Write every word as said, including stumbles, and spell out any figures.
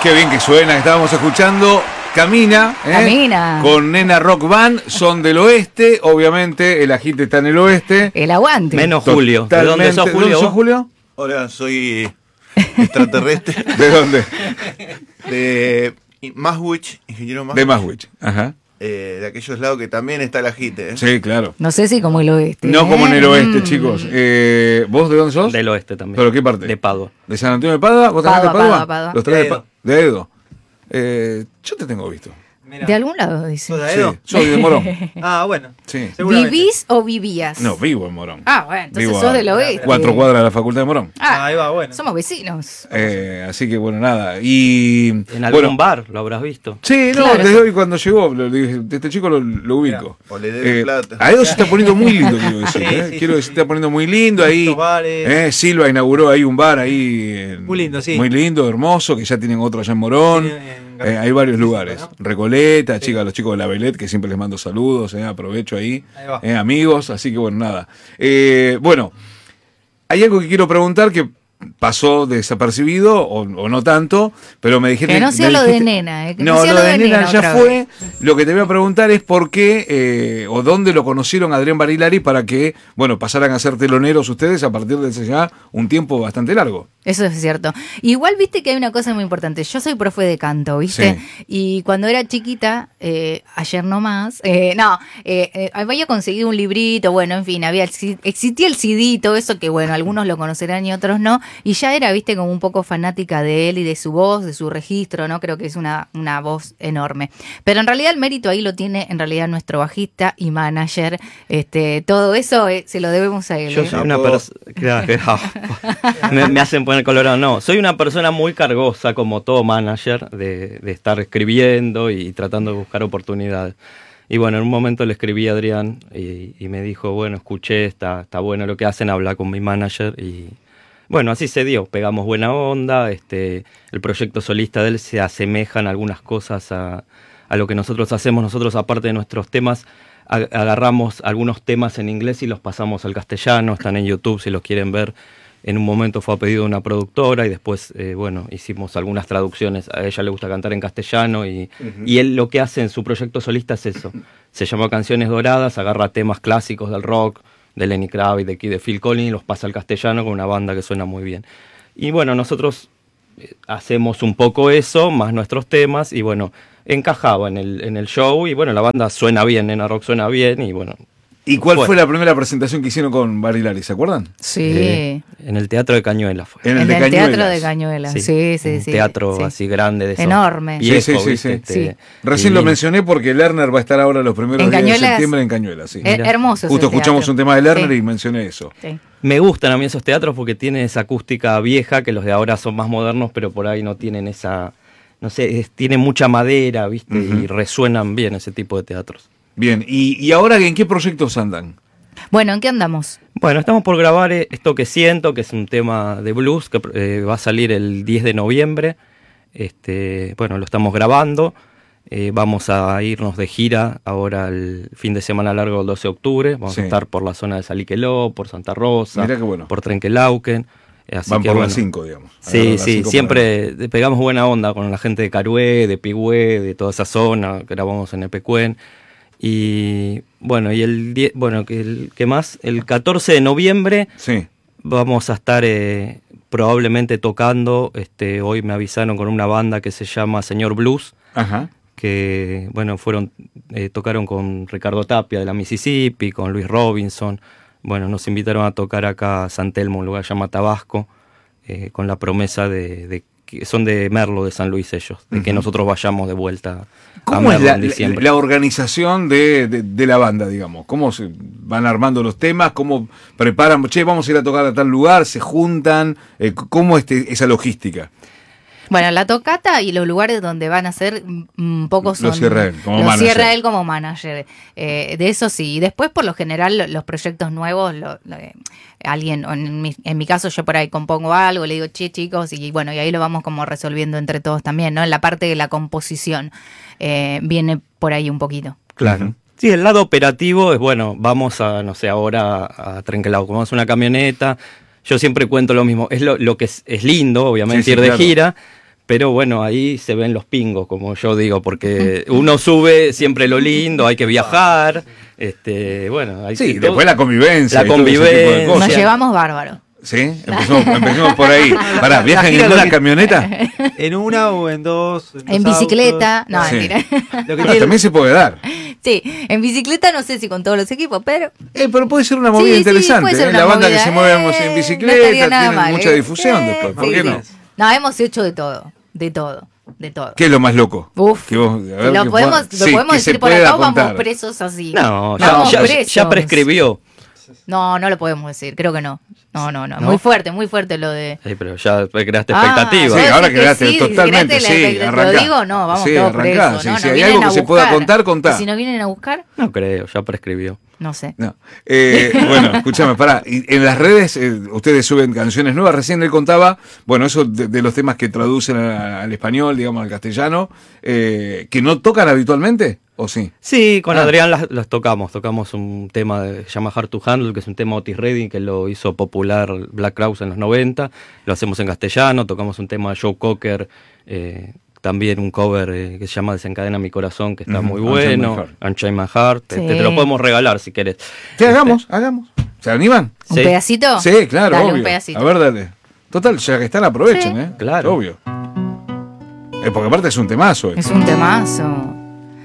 Qué bien que suena, estábamos escuchando Camina, ¿eh? Camina. Con Nena Rock Band, son del oeste, obviamente el agite está en el oeste. El aguante. Menos Julio. ¿De dónde sos, Julio? ¿De dónde sos, Julio? Hola, soy extraterrestre. ¿De dónde? De Maswich, ingeniero Maswich. De Maswich, ajá. Eh, de aquellos lados que también está el agite. ¿eh? Sí, claro. No sé si como el oeste. No ¿eh? como en el oeste, Mm. chicos. Eh, ¿Vos de dónde sos? Del oeste también. ¿Pero qué parte? De Padua. ¿De San Antonio de Padua? ¿Vos tenés de Padua, Padua? Padua, Padua. Los tres de, De Pa- de Edo. Eh, yo te tengo visto. Mirá. De algún lado, dice. ¿Sos de Sí, Edo? soy de Morón. Ah, bueno. Sí. Seguramente. ¿Vivís o vivías? No, vivo en Morón. Ah, bueno, entonces Vivo sos a del oeste. Cuatro cuadras de la Facultad de Morón. Ah, Ahí va, bueno. somos vecinos. Eh, así que bueno, nada. Y. En algún bueno, bar lo habrás visto. Sí, no, Claro. desde hoy cuando llegó, lo, le dije, este chico lo, lo ubico. O le debe Eh, plata. a Edo se está poniendo muy lindo, quiero decir. Sí, eh. sí, quiero sí, decir, se está poniendo muy lindo ahí. Estos bares. Eh, Silva inauguró ahí un bar ahí. en- Muy lindo, sí. Muy lindo, hermoso, que ya tienen otro allá en Morón. Sí, en- Eh, hay varios sí, lugares. ¿no? Recoleta, Sí. chicas, los chicos de la Belet, que siempre les mando saludos, eh, aprovecho ahí. Ahí va. Eh, amigos, así que bueno, nada. Eh, bueno, hay algo que quiero preguntar que pasó desapercibido o, o no tanto, pero me dijiste Que no sea me lo de dijiste- nena, eh, que no, no sea lo lo de de nena, nena ya otra fue. vez. Lo que te voy a preguntar es por qué eh, o dónde lo conocieron a Adrián Barilari para que, bueno, pasaran a ser teloneros ustedes a partir de ese ya un tiempo bastante largo. Eso es cierto. Igual viste que hay una cosa muy importante. Yo soy profe de canto, ¿viste? Sí. Y cuando era chiquita, eh, ayer nomás, eh, no, eh, eh, había conseguido un librito, bueno, en fin, había el C- existía el C D, todo eso que, bueno, algunos lo conocerán y otros no. Y ya era, viste, como un poco fanática de él y de su voz, de su registro, ¿no? Creo que es una, una voz enorme. Pero en realidad el mérito ahí lo tiene, en realidad, nuestro bajista y manager. Este, todo eso eh, se lo debemos a él. Yo ¿eh? soy una Tampoco. persona... me, me hacen poner colorado. No, soy una persona muy cargosa, como todo manager, de, de estar escribiendo y tratando de buscar oportunidades. Y bueno, en un momento le escribí a Adrián y, y me dijo, bueno, escuché, está, está bueno lo que hacen, habla con mi manager. Y bueno, así se dio, pegamos buena onda. Este, el proyecto solista de él se asemeja en algunas cosas a, a lo que nosotros hacemos. Nosotros, aparte de nuestros temas, ag- agarramos algunos temas en inglés y los pasamos al castellano, están en YouTube si los quieren ver. En un momento fue a pedido de una productora y después, eh, bueno, hicimos algunas traducciones. A ella le gusta cantar en castellano y, uh-huh. y él lo que hace en su proyecto solista es eso. Se llama Canciones Doradas, agarra temas clásicos del rock, de Lenny Kravitz, de, de Phil Collins, y los pasa al castellano con una banda que suena muy bien. Y bueno, nosotros eh, hacemos un poco eso, más nuestros temas, y bueno, encajaba en el, en el show, y bueno, la banda suena bien, Nena Rock suena bien, y bueno... ¿Y cuál fue. fue la primera presentación que hicieron con Barilari? ¿Se acuerdan? Sí. Eh, en el Teatro de Cañuelas fue. En el, En de el Cañuelas. Teatro de Cañuelas, sí, sí, un sí. teatro sí. así grande de esos Enorme. Sí, viejos, sí, sí, ¿viste? sí. Este, Sí. Recién y- lo mencioné porque Lerner va a estar ahora los primeros En días de Cañuelas. septiembre en Cañuelas. Sí. Eh, Mira. hermoso. Justo ese escuchamos teatro. un tema de Lerner Sí, y mencioné eso. sí. Me gustan a mí esos teatros porque tienen esa acústica vieja, que los de ahora son más modernos, pero por ahí no tienen esa, no sé, es- tienen mucha madera, ¿viste? Ujú. Y resuenan bien ese tipo de teatros. Bien, ¿y, y ahora en qué proyectos andan? Bueno, ¿en qué andamos? Bueno, estamos por grabar eh, Esto que siento, que es un tema de blues que eh, va a salir el diez de noviembre. Este, bueno, lo estamos grabando. Eh, vamos a irnos de gira ahora el fin de semana largo el doce de octubre. Vamos Sí. a estar por la zona de Saliqueló, por Santa Rosa, Mirá qué bueno. por Trenquelauquen. Eh, así Van que, por bueno, las cinco, digamos. Agarran Sí, las sí, cinco siempre pegamos buena onda con la gente de Carué, de Pigüé, de toda esa zona, grabamos en Epecuén. Y bueno, y el die- bueno, que el que más, el catorce de noviembre para- Sí. vamos a estar eh, probablemente tocando, este, hoy me avisaron con una banda que se llama Señor Blues, Ajá. que bueno, fueron eh, tocaron con Ricardo Tapia de la Mississippi, con Luis Robinson. Bueno, nos invitaron a tocar acá a San Telmo, un lugar que se llama Tabasco, eh, con la promesa de, de que son de Merlo, de San Luis ellos, de que Ujú. nosotros vayamos de vuelta a ¿Cómo es Merlo la, en diciembre. la- la organización de, de- de la banda, digamos? ¿Cómo se van armando los temas? ¿Cómo preparan? Che, vamos a ir a tocar a tal lugar, se juntan. Eh, ¿Cómo este, esa logística? Bueno, la tocata y los lugares donde van a ser un poco son... Lo cierra él como lo manager. cierra él como manager. Eh, de eso sí. Y después, por lo general, lo- los proyectos nuevos, lo- lo- eh, alguien, o en mi, en mi caso, yo por ahí compongo algo, le digo, che, chicos, y bueno, y ahí lo vamos como resolviendo entre todos también, ¿no? En la parte de la composición eh, viene por ahí un poquito. Claro. Ujú. Sí, el lado operativo es, bueno, vamos a, no sé, ahora a Trenquelauquen, vamos a una camioneta. Yo siempre cuento lo mismo, es lo, lo que es, es lindo, obviamente, Sí, sí, ir de claro. gira, pero bueno, ahí se ven los pingos, como yo digo, porque uno sube siempre lo lindo, hay que viajar, este, bueno, hay Sí, que- después la convivencia. La y todo ese tipo de convivencia. cosas. Nos llevamos bárbaro. Sí, empecemos, empecemos por ahí. Pará, ¿viajan gira en lo una que- camioneta? En una o en dos. dos En bicicleta. No, Sí. mentira. autos. Lo que Ah, tiene- también se puede dar. Sí, en bicicleta no sé si con todos los equipos, pero Eh, pero puede ser una movida Sí, sí, interesante. puede ser ¿eh? una La banda movida. que se mueve Eh, en no bicicleta estaría nada tiene mal, mucha eh. difusión Eh, después. ¿Por sí, qué sí. no? No, hemos hecho de todo, de todo, de todo. ¿Qué es lo más loco? Uf, Que vos- a ver, lo que podemos, pueda- lo sí, podemos que se decir por pueda acá o vamos contar. presos así. No, Vamos ya, ya- presos. ya prescribió. No, no lo podemos decir, creo que no. No, no, no. ¿No? Muy fuerte, muy fuerte lo de. Sí, pero ya creaste Ah, expectativas. Sí, ¿vos ahora decís que quedaste sí? totalmente, ¿Creaste la sí, expectativa? arrancá. Lo digo, no, vamos Sí, todos arrancá, presos. sí, no, si nos hay vienen algo a que se pueda buscar. contar, contá. Y si nos vienen a buscar, No creo, ya prescribió. no sé. No. Eh, bueno, escúchame, pará. Y en las redes eh, ustedes suben canciones nuevas. Recién él contaba, bueno, eso de, de los temas que traducen a- al español, digamos, al castellano, eh, que no tocan habitualmente, ¿o sí? Sí, con Ah. Adrián las, las tocamos. Tocamos un tema de, que se llama Hard to Handle, que es un tema Otis Redding, que lo hizo popular Black Crowes en los noventa. Lo hacemos en castellano. Tocamos un tema de Joe Cocker, eh, también un cover eh, que se llama Desencadena mi corazón, que está Ujú, muy Unchain My bueno. Heart. Unchain My Heart. Sí. Te, te lo podemos regalar si querés. ¿Qué hagamos? Hagamos. ¿Se animan? ¿Un Sí. pedacito? Sí, claro, Dale, obvio. un pedacito. A ver, dale. Total, ya que están, aprovechen, Sí. ¿eh? Claro. Obvio. Eh, porque aparte es un temazo. eh. Es un temazo.